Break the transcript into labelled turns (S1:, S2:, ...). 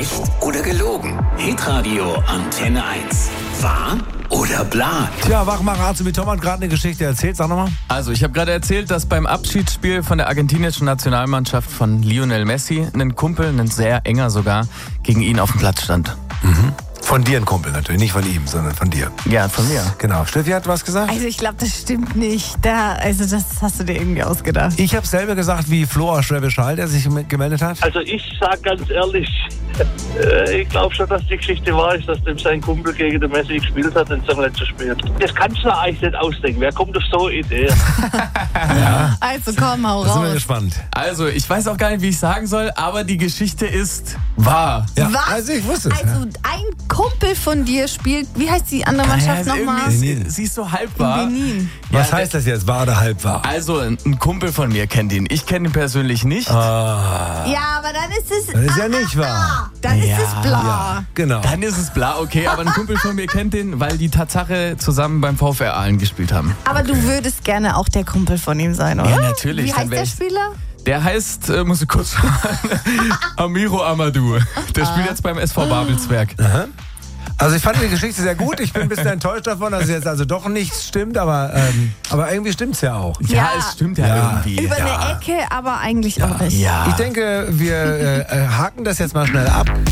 S1: Echt oder gelogen? Hitradio Antenne 1. Wahr oder bla?
S2: Tja, Wachmacher Arzt mit Tom hat gerade eine Geschichte erzählt. Sag nochmal.
S3: Also, ich habe gerade erzählt, dass beim Abschiedsspiel von der argentinischen Nationalmannschaft von Lionel Messi ein Kumpel, ein sehr enger sogar, gegen ihn auf dem Platz stand.
S2: Von dir ein Kumpel natürlich, nicht von ihm, sondern von dir.
S3: Ja, von mir.
S2: Genau. Steffi hat was gesagt?
S4: Also ich glaube, das stimmt nicht. Das hast du dir irgendwie ausgedacht.
S2: Ich habe selber gesagt, wie Flo aus Schwäbisch Hall, der sich gemeldet hat.
S5: Also ich sag ganz ehrlich, ich glaube schon, dass die Geschichte wahr ist, dass dem sein Kumpel gegen den Messi gespielt hat, den Song zu spielen. Das kannst du eigentlich nicht ausdenken. Wer kommt auf so eine Idee?
S4: Also komm, hau
S2: Da sind wir
S4: raus.
S2: gespannt.
S3: Also, ich weiß auch gar nicht, wie ich sagen soll, aber die Geschichte ist wahr.
S2: Ja,
S4: Was?
S2: also ich wusste es.
S4: Also ein Kumpel von dir spielt, wie heißt die andere Mannschaft nochmal?
S3: Sie ist so halb wahr.
S4: Benin.
S2: Was
S3: Ja,
S2: heißt das jetzt? Wahr oder halb wahr?
S3: Also, ein Kumpel von mir kennt ihn. Ich kenne ihn persönlich nicht.
S4: Ja, aber dann ist es...
S2: Das ist ja nicht wahr.
S4: Dann ist
S3: Ja.
S4: es bla.
S2: Genau.
S3: Dann ist es bla, okay, aber ein Kumpel von mir kennt den, weil die Tatsache zusammen beim VfR Aalen gespielt haben.
S4: Aber du würdest gerne auch der Kumpel von ihm sein, oder?
S3: Ja, natürlich.
S4: Wie
S3: Dann
S4: heißt
S3: wär
S4: der
S3: ich-
S4: Spieler?
S3: Der heißt, muss ich kurz schauen, Amiro Amadou. Der spielt jetzt beim SV Babelsberg.
S2: Also ich fand die Geschichte sehr gut. Ich bin ein bisschen enttäuscht davon, dass jetzt also doch nichts stimmt, aber irgendwie stimmt's ja auch.
S3: Ja,
S4: Ja.
S3: es stimmt ja,
S2: Ja.
S3: irgendwie.
S4: Über eine Ecke, aber eigentlich auch nicht.
S3: Ja.
S2: Ich denke, wir haken das jetzt mal schnell ab.